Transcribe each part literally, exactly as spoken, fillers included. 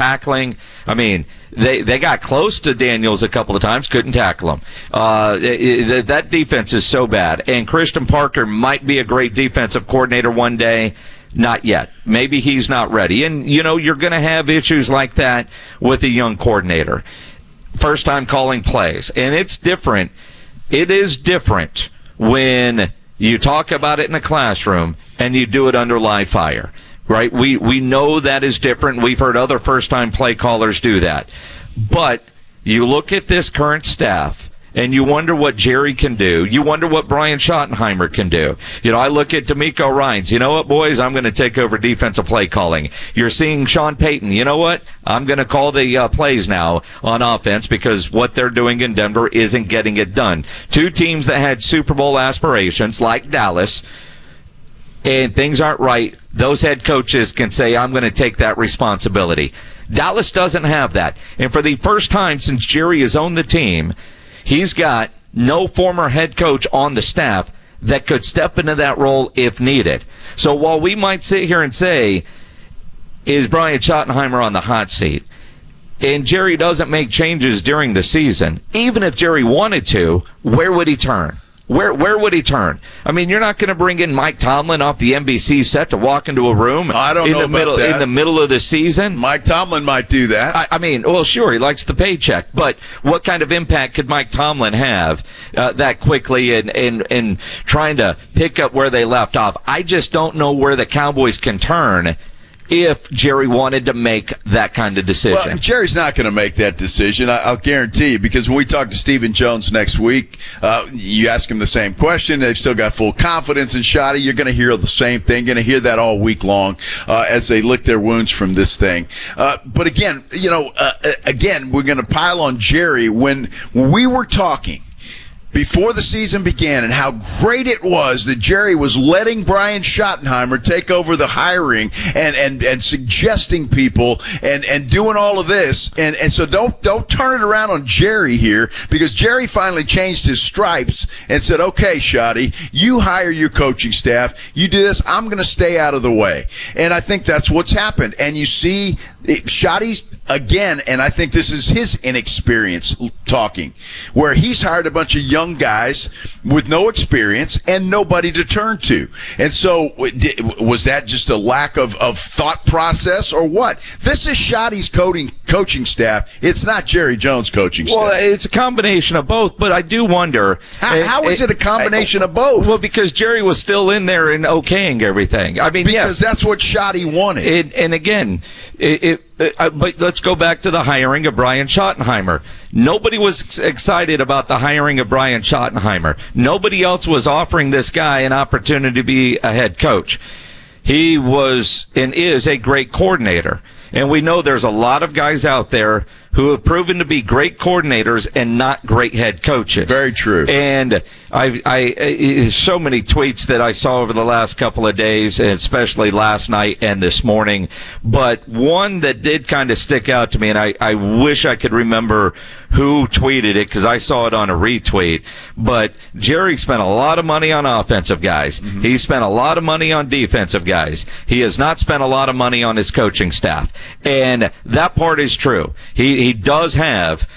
tackling. I mean, they they got close to Daniels a couple of times, couldn't tackle him. Uh, it, it, that defense is so bad. And Christian Parker might be a great defensive coordinator one day. Not yet. Maybe he's not ready. And, you know, you're going to have issues like that with a young coordinator. First time calling plays. And it's different. It is different when you talk about it in a classroom and you do it under live fire. Right? We we know that is different. We've heard other first-time play callers do that. But you look at this current staff, and you wonder what Jerry can do. You wonder what Brian Schottenheimer can do. You know, I look at D'Amico Ryans. You know what, boys? I'm going to take over defensive play calling. You're seeing Sean Payton. You know what? I'm going to call the uh, plays now on offense because what they're doing in Denver isn't getting it done. Two teams that had Super Bowl aspirations, like Dallas, and things aren't right, those head coaches can say, I'm going to take that responsibility. Dallas doesn't have that. And for the first time since Jerry has owned the team, he's got no former head coach on the staff that could step into that role if needed. So while we might sit here and say, is Brian Schottenheimer on the hot seat? And Jerry doesn't make changes during the season. Even if Jerry wanted to, where would he turn? Where where would he turn? I mean, you're not going to bring in Mike Tomlin off the N B C set to walk into a room I don't in know the about middle that. in the middle of the season. Mike Tomlin might do that. I, I mean, well, sure, he likes the paycheck, but what kind of impact could Mike Tomlin have uh, that quickly and and and trying to pick up where they left off? I just don't know where the Cowboys can turn if Jerry wanted to make that kind of decision. Well, Jerry's not going to make that decision, I, I'll guarantee you, because when we talk to Stephen Jones next week, uh, you ask him the same question. They've still got full confidence in Shotty. You're going to hear the same thing. Going to hear that all week long uh, as they lick their wounds from this thing. Uh, but again, you know, uh, again, we're going to pile on Jerry when, when we were talking before the season began and how great it was that Jerry was letting Brian Schottenheimer take over the hiring and, and, and suggesting people and, and doing all of this. And, and so don't, don't turn it around on Jerry here, because Jerry finally changed his stripes and said, okay, Shotty, you hire your coaching staff. You do this. I'm going to stay out of the way. And I think that's what's happened. And you see it, Shotty's again, and I think this is his inexperience talking, where he's hired a bunch of young guys with no experience and nobody to turn to. And so was that just a lack of, of thought process or what? This is Shotty's coaching, coaching staff. It's not Jerry Jones' coaching staff. Well, it's a combination of both, but I do wonder. How, how is it a combination I, of both? Well, because Jerry was still in there and okaying everything. I mean, because yes. that's what Shotty wanted. And, and again, it, it Uh, but let's go back to the hiring of Brian Schottenheimer. Nobody was ex- excited about the hiring of Brian Schottenheimer. Nobody else was offering this guy an opportunity to be a head coach. He was and is a great coordinator. And we know there's a lot of guys out there who have proven to be great coordinators and not great head coaches. Very true. And I, I, I, so many tweets that I saw over the last couple of days, and especially last night and this morning. But one that did kind of stick out to me, and I, I wish I could remember who tweeted it because I saw it on a retweet. But Jerry spent a lot of money on offensive guys. Mm-hmm. He spent a lot of money on defensive guys. He has not spent a lot of money on his coaching staff. And that part is true. He, he does have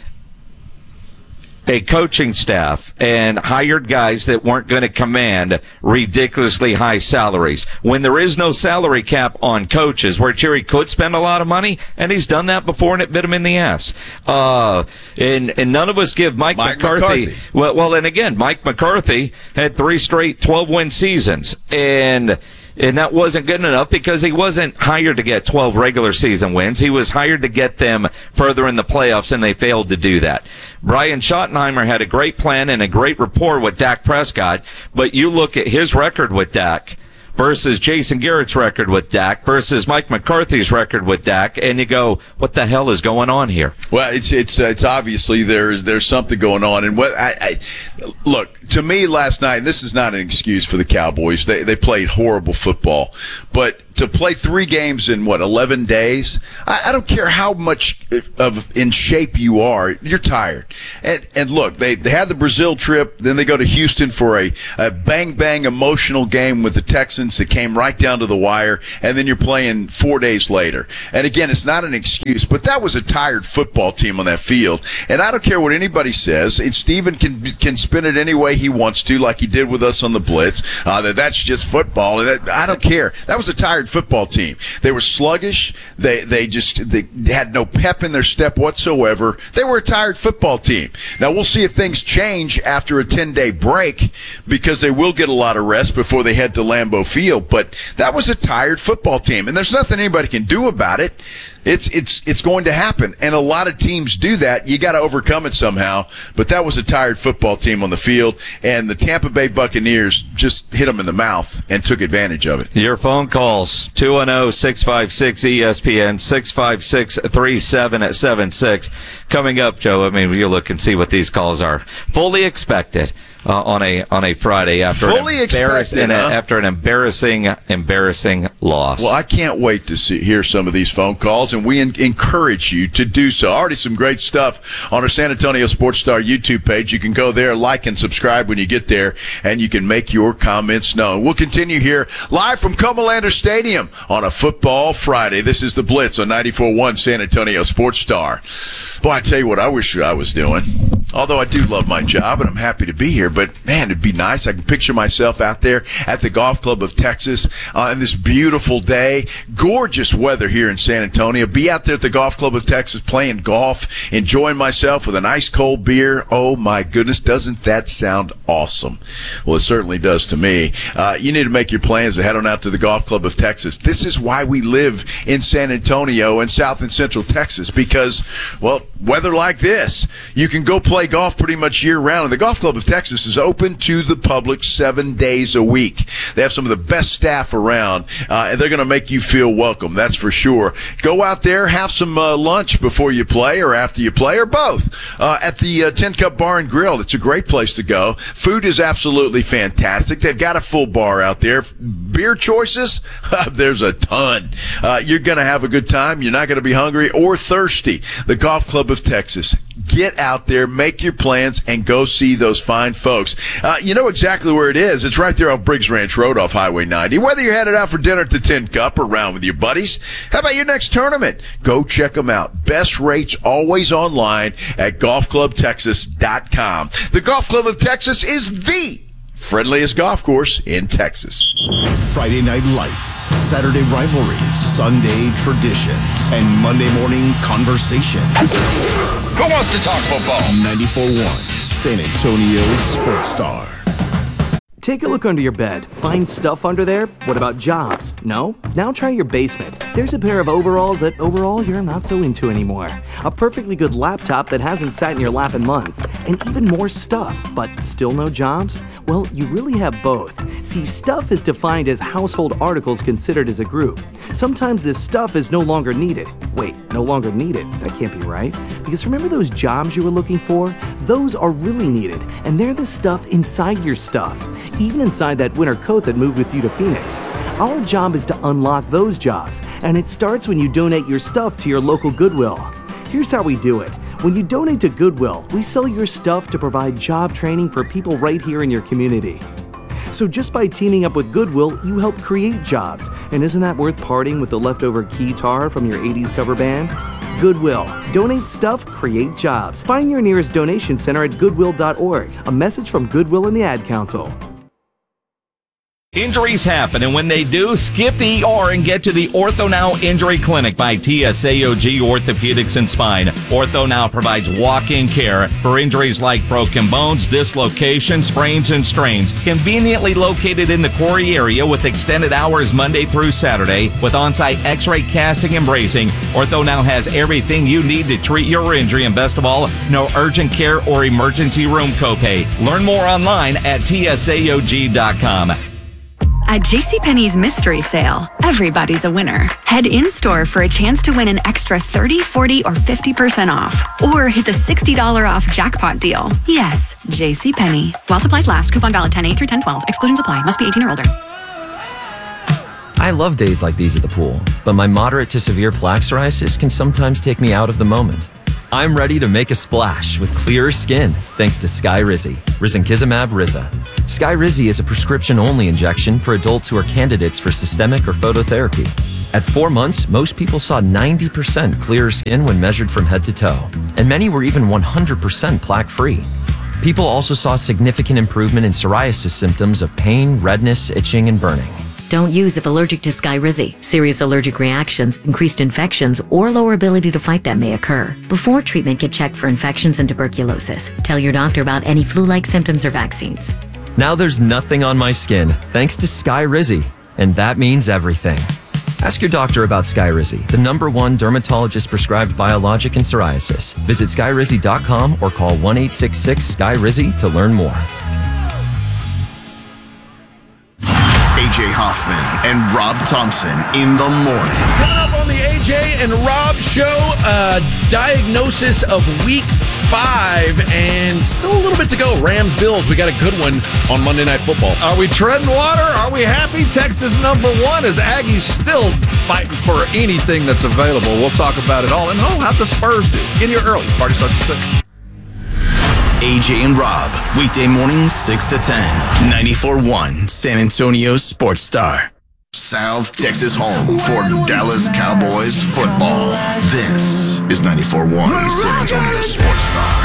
a coaching staff and hired guys that weren't going to command ridiculously high salaries. When there is no salary cap on coaches, where Jerry could spend a lot of money, and he's done that before and it bit him in the ass. Uh, and, and none of us give Mike, Mike McCarthy, McCarthy. Well, well, and again, Mike McCarthy had three straight twelve-win seasons. And And that wasn't good enough because he wasn't hired to get twelve regular season wins. He was hired to get them further in the playoffs, and they failed to do that. Brian Schottenheimer had a great plan and a great rapport with Dak Prescott, but you look at his record with Dak versus Jason Garrett's record with Dak versus Mike McCarthy's record with Dak, and you go, what the hell is going on here? Well, it's it's uh, it's obviously there's there's something going on, and what I, I look to me last night. And this is not an excuse for the Cowboys; they they played horrible football, but to play three games in what eleven days. I, I don't care how much of in shape you are, you're tired. And and look, they they had the Brazil trip, then they go to Houston for a, a bang bang emotional game with the Texans that came right down to the wire, and then you're playing four days later. And again, it's not an excuse, but that was a tired football team on that field. And I don't care what anybody says. And Steven can can spin it any way he wants to, like he did with us on the Blitz. Uh, that that's just football. That, I don't care. That was a tired football team. They were sluggish. They they just they had no pep in their step whatsoever. They were a tired football team. Now we'll see if things change after a ten-day break, because they will get a lot of rest before they head to Lambeau Field. But that was a tired football team, and there's nothing anybody can do about it. It's it's it's going to happen, and a lot of teams do that. You got to overcome it somehow. But that was a tired football team on the field, and the Tampa Bay Buccaneers just hit them in the mouth and took advantage of it. Your phone calls, two one zero, six five six, E S P N, six five six, three seven seven six. Coming up, Joe, I mean, you look and see what these calls are. Fully expected. Uh, on a on a Friday after Fully an expected, an, huh? after an embarrassing embarrassing loss. Well, I can't wait to see hear some of these phone calls, and we en- encourage you to do so. Already some great stuff on our San Antonio Sports Star YouTube page. You can go there, like and subscribe when you get there, and you can make your comments known. We'll continue here live from Comalander Stadium on a football Friday. This is the Blitz on ninety-four point one San Antonio Sports Star. Boy, I tell you what, I wish I was doing. Although I do love my job and I'm happy to be here, but man, it'd be nice. I can picture myself out there at the Golf Club of Texas uh, on this beautiful day. Gorgeous weather here in San Antonio. Be out there at the Golf Club of Texas playing golf, enjoying myself with a nice cold beer. Oh my goodness, doesn't that sound awesome? Well, it certainly does to me. Uh, you need to make your plans to head on out to the Golf Club of Texas. This is why we live in San Antonio and South and Central Texas, because, well, weather like this, you can go play golf pretty much year-round. And the Golf Club of Texas is open to the public seven days a week. They have some of the best staff around, uh, and they're going to make you feel welcome, that's for sure. Go out there, have some uh, lunch before you play or after you play, or both, uh, at the uh, Tin Cup Bar and Grill. It's a great place to go. Food is absolutely fantastic. They've got a full bar out there. Beer choices, there's a ton. Uh, you're going to have a good time. You're not going to be hungry or thirsty. The Golf Club of Texas. Get out there, make your plans, and go see those fine folks. Uh, you know exactly where it is. It's right there off Briggs Ranch Road off Highway ninety. Whether you're headed out for dinner at the Tin Cup or around with your buddies, how about your next tournament? Go check them out. Best rates always online at golf club texas dot com. The Golf Club of Texas is the friendliest golf course in Texas. Friday night lights, Saturday rivalries, Sunday traditions, and Monday morning conversations. Who wants to talk football? ninety-four point one San Antonio Sports Star. Take a look under your bed. Find stuff under there? What about jobs? No? Now try your basement. There's a pair of overalls that overall you're not so into anymore. A perfectly good laptop that hasn't sat in your lap in months. And even more stuff, but still no jobs? Well, you really have both. See, stuff is defined as household articles considered as a group. Sometimes this stuff is no longer needed. Wait, no longer needed? That can't be right. Because remember those jobs you were looking for? Those are really needed, and they're the stuff inside your stuff. Even inside that winter coat that moved with you to Phoenix. Our job is to unlock those jobs, and it starts when you donate your stuff to your local Goodwill. Here's how we do it. When you donate to Goodwill, we sell your stuff to provide job training for people right here in your community. So just by teaming up with Goodwill, you help create jobs. And isn't that worth parting with the leftover guitar from your eighties cover band? Goodwill. Donate stuff, create jobs. Find your nearest donation center at goodwill dot org. A message from Goodwill and the Ad Council. Injuries happen, and when they do, skip the E R and get to the OrthoNow Injury Clinic by T S A O G Orthopedics and Spine. OrthoNow provides walk-in care for injuries like broken bones, dislocations, sprains, and strains. Conveniently located in the Quarry area with extended hours Monday through Saturday with on-site x-ray casting and bracing, OrthoNow has everything you need to treat your injury, and best of all, no urgent care or emergency room copay. Learn more online at T S A O G dot com. At JCPenney's Mystery Sale, everybody's a winner. Head in-store for a chance to win an extra thirty, forty, or fifty percent off. Or hit the sixty dollars off jackpot deal. Yes, JCPenney. While supplies last, coupon valid ten eight through ten twelve. Exclusions apply. Must be eighteen or older. I love days like these at the pool, but my moderate to severe plaque psoriasis can sometimes take me out of the moment. I'm ready to make a splash with clearer skin thanks to Skyrizi, Risankizumab Riza. Skyrizi is a prescription-only injection for adults who are candidates for systemic or phototherapy. At four months, most people saw ninety percent clearer skin when measured from head to toe, and many were even one hundred percent plaque-free. People also saw significant improvement in psoriasis symptoms of pain, redness, itching, and burning. Don't use if allergic to Skyrizi. Serious allergic reactions, increased infections, or lower ability to fight them may occur. Before treatment, get checked for infections and tuberculosis. Tell your doctor about any flu-like symptoms or vaccines. Now there's nothing on my skin thanks to Skyrizi, and that means everything. Ask your doctor about Skyrizi, the number one dermatologist-prescribed biologic in psoriasis. Visit skyrizi dot com or call one eight six six S K Y R I Z Y to learn more. A J Hoffman and Rob Thompson in the morning. Coming up on the A J and Rob show, uh, diagnosis of week five, and still a little bit to go. Rams Bills, we got a good one on Monday Night Football. Are we treading water? Are we happy? Texas number one is Aggies still fighting for anything that's available. We'll talk about it all. And oh, how'd the Spurs do? Get here early. Party starts at six. A J and Rob, weekday mornings six to ten, ninety-four point one San Antonio Sports Star. South Texas home for Dallas Cowboys football. This is ninety-four point one San Antonio Sports Star.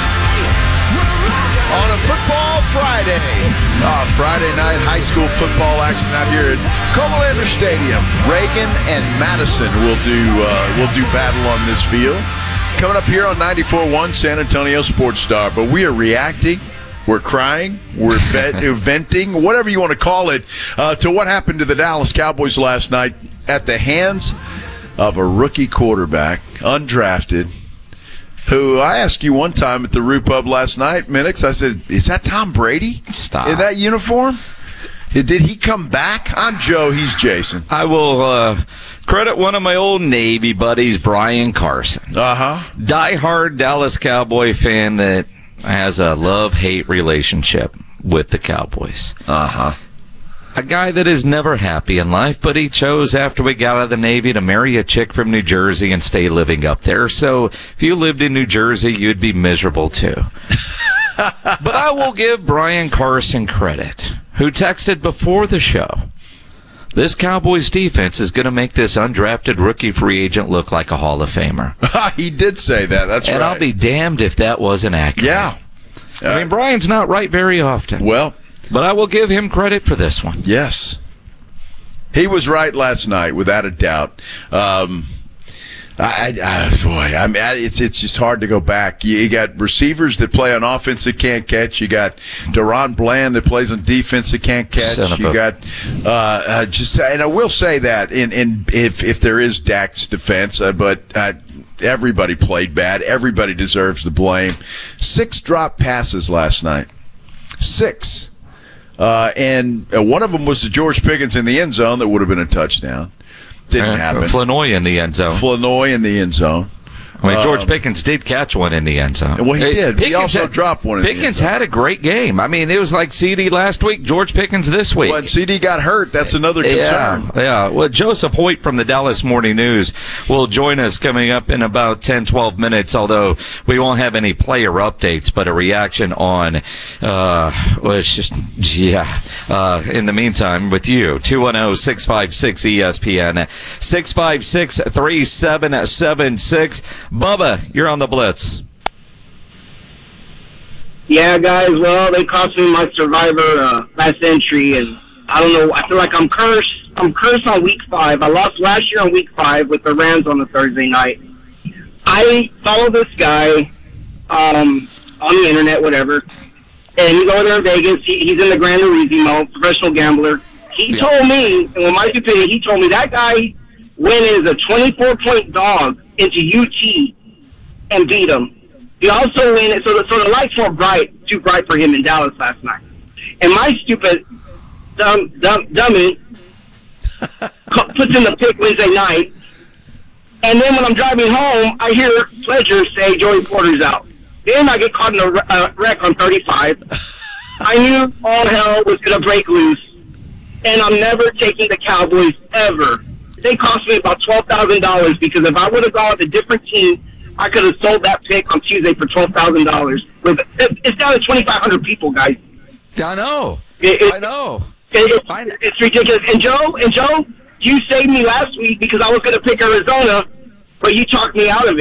On a football Friday. Uh, Friday night high school football action out here at Comalander Stadium. Reagan and Madison will do uh, will do battle on this field. Coming up here on ninety-four point one San Antonio Sports Star. But we are reacting, we're crying, we're venting, whatever you want to call it, uh, to what happened to the Dallas Cowboys last night at the hands of a rookie quarterback, undrafted, who I asked you one time at the Rue Pub last night, Minix, I said, is that Tom Brady? Stop. In that uniform? Did he come back? I'm Joe, he's Jason. I will uh, credit one of my old Navy buddies, Brian Carson. Uh-huh. Diehard Dallas Cowboy fan that has a love-hate relationship with the Cowboys. Uh-huh. A guy that is never happy in life, but he chose after we got out of the Navy to marry a chick from New Jersey and stay living up there. So if you lived in New Jersey, you'd be miserable too. But I will give Brian Carson credit, who texted before the show, this Cowboys defense is going to make this undrafted rookie free agent look like a Hall of Famer. He did say that. That's and right. And I'll be damned if that wasn't accurate. Yeah. Uh, I mean, Brian's not right very often. Well, but I will give him credit for this one. Yes. He was right last night, without a doubt. Um, I, I, boy, I mean, it's it's just hard to go back. You, you got receivers that play on offense that can't catch. You got Deron Bland that plays on defense that can't catch. You a- got uh, uh, just, and I will say that in, in if if there is Dak's defense, uh, but uh, everybody played bad. Everybody deserves the blame. Six drop passes last night. Six. Uh, and uh, one of them was to George Pickens in the end zone that would have been a touchdown. Didn't uh, happen. Flanoy in the end zone. Flanoy in the end zone. I mean, George um, Pickens did catch one in the end zone. Well, he did. Pickens he also had, dropped one in Pickens the end zone. had a great game. I mean, it was like C D last week, George Pickens this week. When C D got hurt, that's another concern. Yeah, yeah. Well, Joseph Hoyt from the Dallas Morning News will join us coming up in about ten, twelve minutes, although we won't have any player updates, but a reaction on, uh, well, it's just, yeah. Uh, in the meantime, with you, two one zero, six five six, E S P N, six five six, three seven seven six. Bubba, you're on the Blitz. Yeah, guys, well, they cost me my Survivor uh, last entry, and I don't know, I feel like I'm cursed. I'm cursed on week five. I lost last year on week five with the Rams on the Thursday night. I follow this guy um, on the internet, whatever, and he's over there in Vegas. He, he's in the Gran Turismo, professional gambler. He yeah. told me, and with my stupidity, he told me that guy went as a twenty-four point dog into U T and beat him. He also went, so the, so the lights were bright, too bright for him in Dallas last night. And my stupid dumb, dumb dummy puts in the pick Wednesday night. And then when I'm driving home, I hear Pledger say Joey Porter's out. Then I get caught in a uh, wreck on thirty-five. I knew all hell was going to break loose. and I'm never taking the Cowboys ever. They cost me about twelve thousand dollars because if I would have gone with a different team, I could have sold that pick on Tuesday for twelve thousand dollars. It's down to twenty-five hundred people, guys. I know. It, it, I know. It, it, it's ridiculous. And Joe, and Joe, you saved me last week because I was going to pick Arizona, but you talked me out of it.